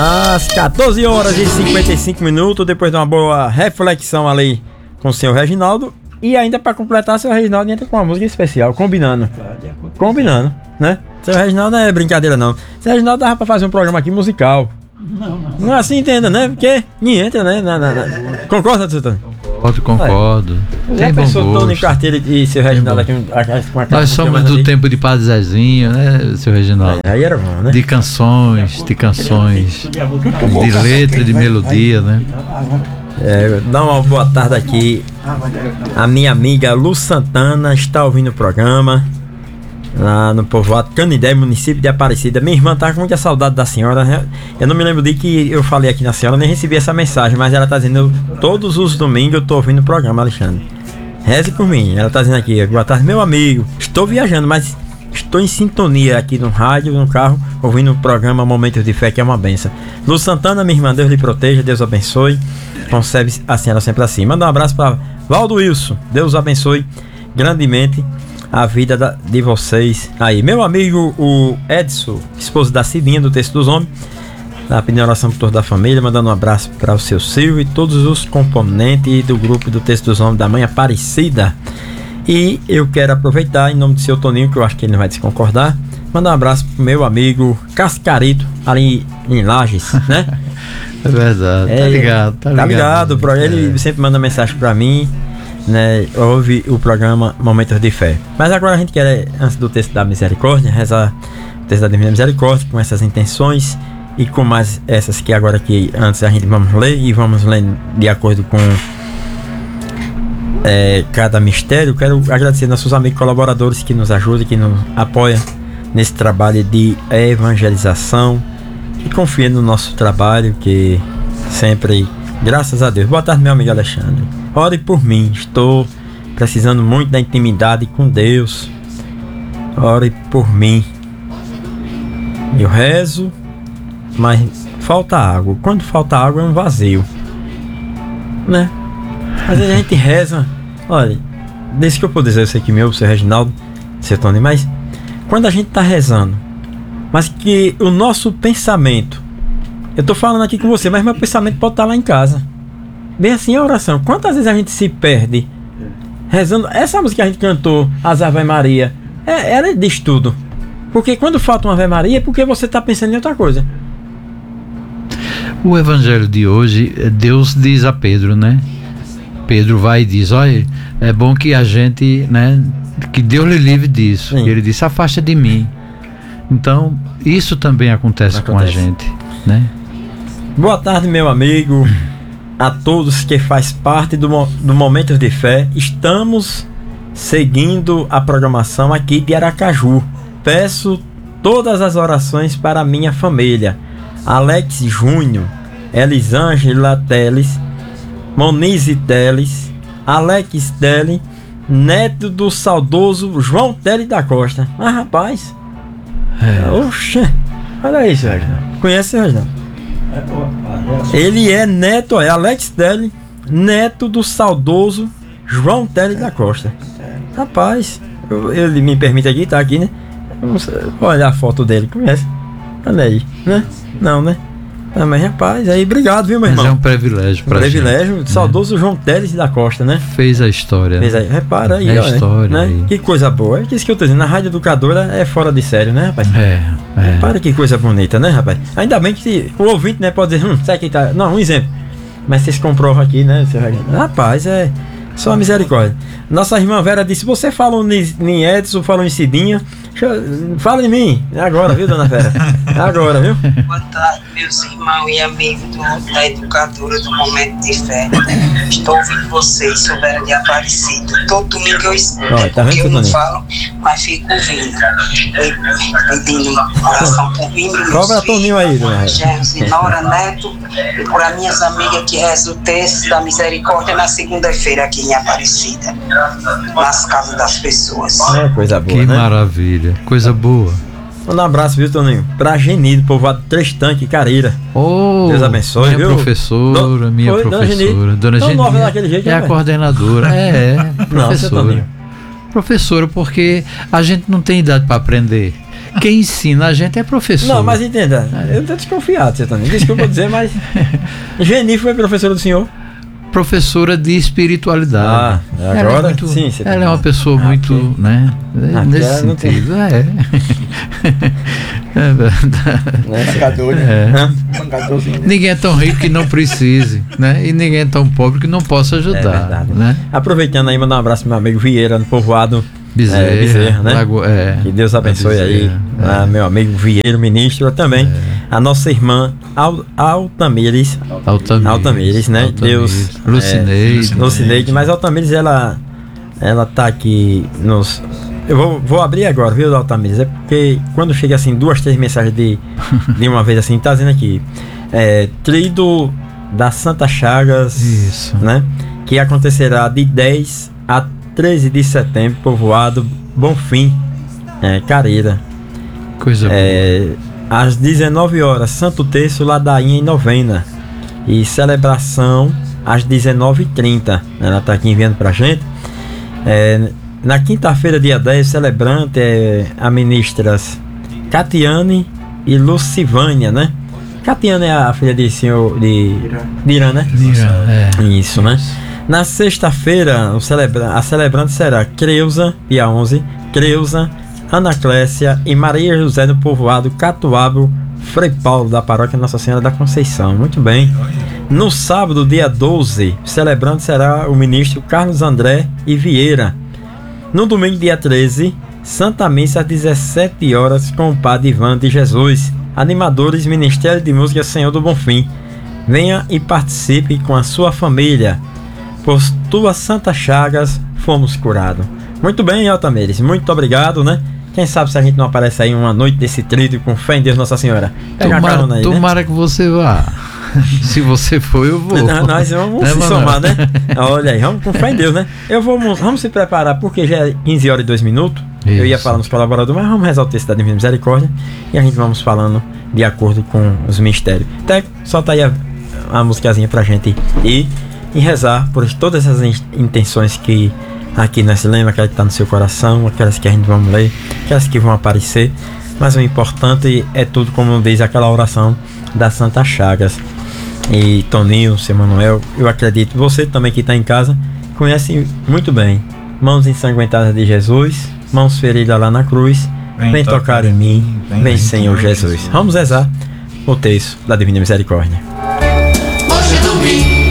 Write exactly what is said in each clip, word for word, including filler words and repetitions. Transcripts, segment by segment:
Às quatorze horas e cinquenta e cinco minutos, depois de uma boa reflexão ali com o senhor Reginaldo. E ainda para completar, o senhor Reginaldo entra com uma música especial, combinando. Combinando, né? O senhor Reginaldo não é brincadeira, não. O senhor Reginaldo dava para fazer um programa aqui musical. Não, não. Não assim, entenda, né? Porque nem entra, né? Na, na, na. Concorda, Tony? Concordo, concordo. Já Tem pensou bom Tony Carteira e seu Reginaldo aqui com a Nós somos do tempo de Padre Zezinho, né, seu Reginaldo? É, aí era bom, né? De canções, de canções, de letra, de melodia, né? É, dá uma boa tarde aqui. A minha amiga Lu Santana está ouvindo o programa lá no povoado Canindé, município de Aparecida. Minha irmã tá com muita saudade da senhora, né? Eu não me lembro de que eu falei aqui na senhora, nem recebi essa mensagem, mas ela tá dizendo: todos os domingos eu tô ouvindo o programa, Alexandre. Reze por mim. Ela tá dizendo aqui: boa tarde, meu amigo. Estou viajando, mas estou em sintonia aqui no rádio, no carro, ouvindo o programa Momentos de Fé, que é uma benção. Lu Santana, minha irmã, Deus lhe proteja, Deus abençoe. Conserve a senhora sempre assim. Manda um abraço para Valdo Wilson. Deus abençoe grandemente a vida da, de vocês aí. Meu amigo, o Edson, esposo da Cidinha, do Texto dos Homens, tá pedindo oração por toda a família, mandando um abraço para o seu Silvio e todos os componentes do grupo do Texto dos Homens da Mãe Aparecida. E eu quero aproveitar, em nome do seu Toninho, que eu acho que ele não vai desconcordar, mandar um abraço pro meu amigo Cascarito, ali em Lages, né? É verdade, é, tá ligado, tá ligado. Tá ligado, pro, ele é. sempre manda mensagem pra mim, né? Ouve o programa Momentos de Fé. Mas agora a gente quer, antes do texto da misericórdia, rezar o texto da Divina Misericórdia com essas intenções e com mais essas que agora que antes a gente vamos ler e vamos ler de acordo com é, cada mistério. Quero agradecer nossos amigos colaboradores que nos ajudam, que nos apoiam nesse trabalho de evangelização e confia no nosso trabalho, que sempre, graças a Deus. Boa tarde, meu amigo Alexandre. Ore por mim, estou precisando muito da intimidade com Deus. Ore por mim. Eu rezo, mas falta água. Quando falta água é um vazio, né? Às vezes a gente reza. Olha, desde que eu puder dizer, eu sei que meu, seu Reginaldo, seu Tony, mas quando a gente está rezando, mas que o nosso pensamento, eu tô falando aqui com você, mas meu pensamento pode estar lá em casa. Bem assim a oração. Quantas vezes a gente se perde rezando? Essa música que a gente cantou, as Ave Maria, é, ela diz tudo. Porque quando falta uma Ave Maria é porque você está pensando em outra coisa. O evangelho de hoje, Deus diz a Pedro, né? Pedro vai e diz: olha, é bom que a gente, né, que Deus lhe livre disso. E ele disse: afasta de mim. Então, isso também acontece, acontece com a gente, né? Boa tarde, meu amigo, a todos que faz parte do, do Momentos de Fé. Estamos seguindo a programação aqui de Aracaju. Peço todas as orações para a minha família: Alex Júnior, Elisângela Teles, Monize Teles, Alex Teles, neto do saudoso João Teles da Costa. Ah, rapaz, é. Oxe, olha isso, Reginaldo. Conhece o Reginaldo? Ele é neto, é Alex Teles, neto do saudoso João Teles da Costa. Rapaz, eu, ele me permite aqui, tá aqui, né? Vamos olhar a foto dele, conhece? Olha aí, né? Não, né? Ah, mas rapaz, aí obrigado, viu, meu irmão? Mas é um privilégio pra um privilégio, gente, saudoso, né? João Teles da Costa, né? Fez a história. Fez aí, repara aí, é ó, história, né? aí. Que coisa boa. É isso que eu tô dizendo, a rádio educadora é fora de sério, né, rapaz? É, é. Para que coisa bonita, né, rapaz? Ainda bem que o ouvinte, né, pode dizer, hum, sabe que tá. Não, um exemplo. Mas vocês comprovam aqui, né, seu Reginaldo? Rapaz, é só misericórdia. Nossa irmã Vera disse: você falou em Edson, falou em Cidinha. Fala em mim, agora, viu, dona Vera? Agora, viu? Boa tarde, meus irmãos e amigos do, da educadora do Momento de Fé. Estou ouvindo vocês, sou Vera de Aparecida. Todo domingo eu escuto, Olha, tá vendo, eu não Toninho? falo, mas fico ouvindo. Pedindo oração por mim, meus Cobra Toninho aí, dona Vera. Gerros e Nora Neto, e por as minhas amigas que rezam o texto da misericórdia na segunda-feira aqui em Aparecida, nas casas das pessoas. É coisa boa, que né? Maravilha, coisa boa. Manda um abraço, viu, Toninho? Pra Genido, povoado Três Tanques, Careira. Oh, Deus abençoe, minha viu? professora, Do... minha Foi, professora. Dona Geni. Geni daquele jeito, é né, a velho? coordenadora. É, é, professora. Não, Professora, porque a gente não tem idade para aprender. Quem ensina a gente é professor. Não, mas entenda, eu tô desconfiado, você também. Desculpa dizer, mas. Geni foi professora do senhor? Professora de espiritualidade. Ah, agora ela é muito, sim, você ela é uma pessoa ah, muito, okay. né? Ah, nesse sentido, é. É verdade. Pancador, né? É. Ninguém é tão rico que não precise, né? E ninguém é tão pobre que não possa ajudar. É verdade, né? Aproveitando aí, mandar um abraço pro meu amigo Vieira, no povoado Bezerra, é, Bezerra, né? Lago, é, que Deus abençoe aí, é. ah, meu amigo Vieira, ministro também, é. a nossa irmã Al, Altamires, Altamires, Altamires, né? Altamires. Deus, Lucineide, é, Lucineide, mas Altamires ela, ela tá aqui nos, eu vou, vou abrir agora, viu, Altamires? É porque quando chega assim duas, três mensagens de, de uma vez assim, tá dizendo aqui, é, Trido da Santa Chagas, isso, né? Que acontecerá de dez a treze de setembro, povoado Bonfim, é, Careira. Coisa é, boa. Às dezenove horas, Santo Terço, ladainha e novena. E celebração às dezenove e trinta. Ela está aqui enviando pra gente. É, na quinta-feira, dia dez, celebrante é a ministras Catiane e Lucivânia, né? Catiane é a filha de senhor de, de Irã, né? Irã, é. Isso, né? Na sexta-feira, celebra, a celebrante será Creuza, dia onze, Creuza, Anaclésia e Maria José do povoado Catuabo, Frei Paulo, da paróquia Nossa Senhora da Conceição. Muito bem. No sábado, dia doze, celebrante será o ministro Carlos André e Vieira. No domingo, dia treze, Santa Missa às dezessete horas com o Padre Ivan de Jesus. Animadores, Ministério de Música Senhor do Bonfim. Venha e participe com a sua família. Por tuas santas chagas fomos curados. Muito bem, Altamires, muito obrigado, né? Quem sabe se a gente não aparece aí uma noite desse trilho com fé em Deus Nossa Senhora. Pega tomara, a carona aí, tomara né? que você vá. Se você for, eu vou. Não, nós vamos é, se somar, né? Olha aí, vamos com fé em Deus, né? Eu vou, vamos se preparar, porque já é quinze horas e dois minutos. Isso. Eu ia falar nos colaboradores, mas vamos rezar o texto da Divina Misericórdia e a gente vamos falando de acordo com os mistérios. Até solta aí a, a musicazinha pra gente ir e rezar por todas essas intenções que aqui nós lemos, aquelas que estão no seu coração, aquelas que a gente vamos ler, aquelas que vão aparecer, mas o importante é tudo como diz aquela oração da Santa Chagas. E Toninho, seu Manuel, eu acredito, você também que está em casa conhece muito bem, mãos ensanguentadas de Jesus, mãos feridas lá na cruz, vem, vem tocar em mim, vem, vem Senhor Jesus. Jesus. Vamos rezar o texto da Divina Misericórdia. Hoje é domingo,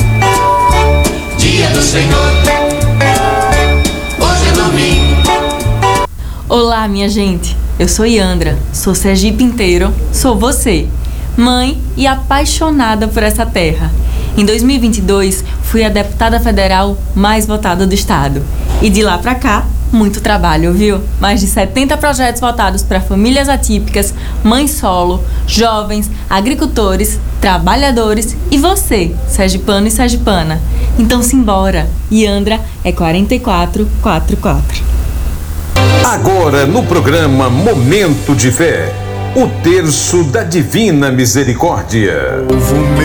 dia do Senhor. Hoje é domingo. Olá, minha gente. Eu sou Yandra, sou Sergipe inteiro, sou você, mãe e apaixonada por essa terra. Em dois mil e vinte e dois, fui a deputada federal mais votada do estado. E de lá pra cá, muito trabalho, viu? Mais de setenta projetos voltados para famílias atípicas, mães solo, jovens, agricultores, trabalhadores e você, sergipano e sergipana. Então simbora, Yandra é quatro quatro quatro quatro. Agora no programa Momento de Fé, o terço da Divina Misericórdia.